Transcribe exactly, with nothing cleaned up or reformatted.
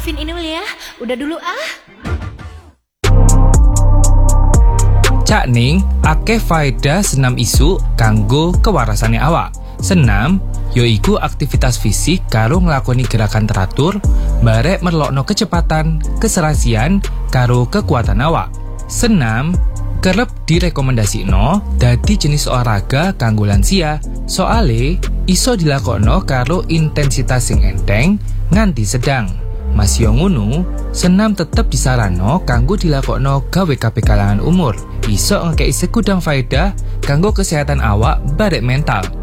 maafin Inul ya. Udah dulu ah. Cak Ning, akeh faedah senam isuk kanggo kewarasane awak. Senam yoiku aktivitas fisik karo nglakoni gerakan teratur, barek merlokno kecepatan, keserasian, karo kekuatan awak. Senam kerep direkomendasino dadi jenis olahraga kanggo lansia, soale iso dilakokno karo intensitas sing enteng nganti sedang. Masih ngono, senam tetep disaranno kanggo dilakokno gawe kabeh kalangan umur. Iso ngekei segudang faedah kanggo kesehatan awak barek mental.